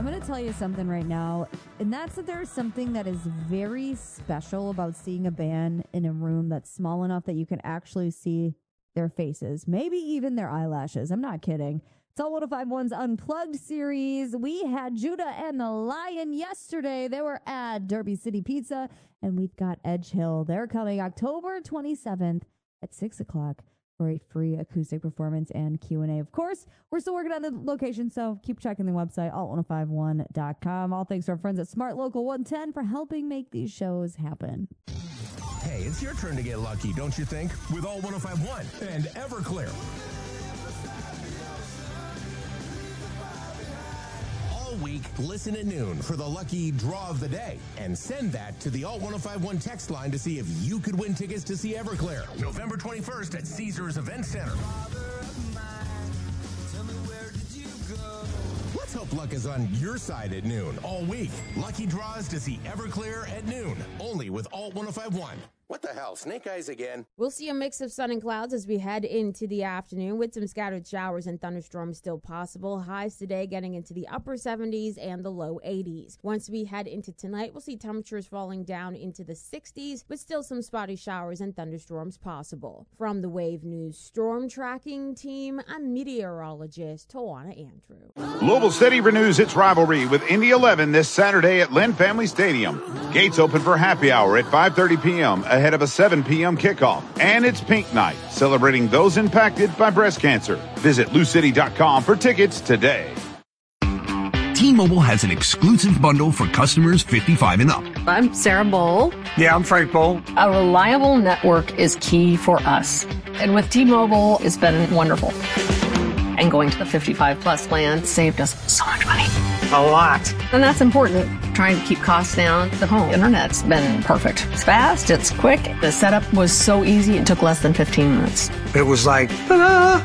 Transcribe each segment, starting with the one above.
going to tell you something right now, and that's that there's something that is very special about seeing a band in a room that's small enough that you can actually see their faces, maybe even their eyelashes. I'm not kidding. It's all 105.1's Unplugged series. We had Judah and the Lion yesterday. They were at Derby City Pizza, and we've got Edge Hill. They're coming October 27th at 6 o'clock for a free acoustic performance and Q&A. Of course, we're still working on the location, so keep checking the website, alt1051.com. All thanks to our friends at Smart Local 110 for helping make these shows happen. Hey, it's your turn to get lucky, don't you think? With Alt 1051 and Everclear. Week, listen at noon for the lucky draw of the day and send that to the Alt 1051 text line to see if you could win tickets to see Everclear November 21st at Caesars Event Center. Let's hope luck is on your side at noon all week. Lucky draws to see Everclear at noon, only with Alt 1051. What the hell, snake eyes again? We'll see a mix of sun and clouds as we head into the afternoon with some scattered showers and thunderstorms still possible. Highs today getting into the upper 70s and the low 80s. Once we head into tonight, we'll see temperatures falling down into the 60s, but still some spotty showers and thunderstorms possible. From the Wave News Storm Tracking Team, I'm meteorologist Tawana Andrew. Louisville City renews its rivalry with Indy 11 this Saturday at Lynn Family Stadium. Gates open for happy hour at 5:30 p.m. ahead of a 7 p.m. kickoff. And it's Pink Night, celebrating those impacted by breast cancer. Visit LouCity.com for tickets today. T-Mobile has an exclusive bundle for customers 55 and up. I'm Sarah Bowl. Yeah, I'm Frank Bowl. A reliable network is key for us. And with T-Mobile, it's been wonderful. And going to the 55 plus plan saved us so much money. A lot. And that's important. Trying to keep costs down. The home internet's been perfect. It's fast, it's quick. The setup was so easy, it took less than 15 minutes. It was like, ta-da!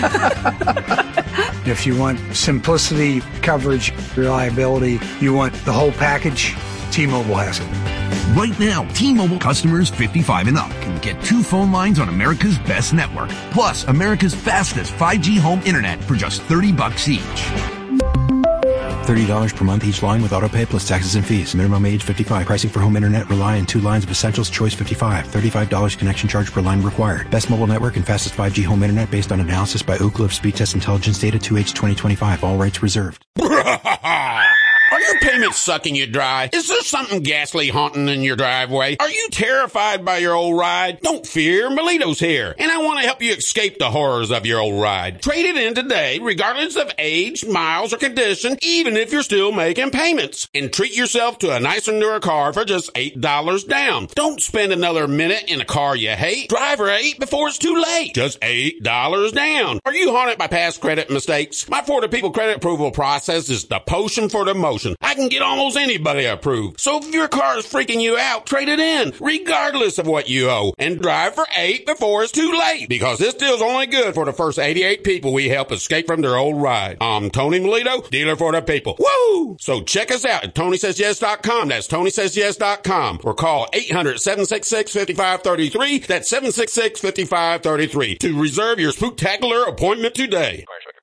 If you want simplicity, coverage, reliability, you want the whole package, T-Mobile has it. Right now, T-Mobile customers 55 and up can get 2 phone lines on America's best network, plus America's fastest 5G home internet for just $30 each. $30 per month each line with autopay plus taxes and fees. Minimum age 55. Pricing for home internet rely on 2 lines of Essentials Choice 55. $35 connection charge per line required. Best mobile network and fastest 5G home internet based on analysis by Ookla of Speed Test Intelligence data 2H 2025. All rights reserved. Are your payments sucking you dry? Is there something ghastly haunting in your driveway? Are you terrified by your old ride? Don't fear, Melito's here, and I want to help you escape the horrors of your old ride. Trade it in today, regardless of age, miles, or condition, even if you're still making payments. And treat yourself to a nicer, newer car for just $8 down. Don't spend another minute in a car you hate. Drive for 8 before it's too late. Just $8 down. Are you haunted by past credit mistakes? My For the People credit approval process is the potion for the motion. I can get almost anybody approved. So if your car is freaking you out, trade it in, regardless of what you owe, and drive for 8 before it's too late, because this deal's only good for the first 88 people we help escape from their old ride. I'm Tony Melito, dealer for the people. Woo! So check us out at TonySaysYes.com. That's TonySaysYes.com. Or call 800-766-5533. That's 766-5533 to reserve your spooktacular appointment today.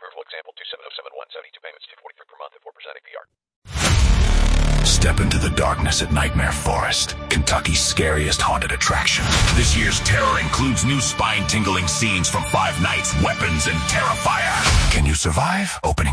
Step into the darkness at Nightmare Forest, Kentucky's scariest haunted attraction. This year's terror includes new spine-tingling scenes from 5 Nights, weapons, and Terrifier. Can you survive? Opening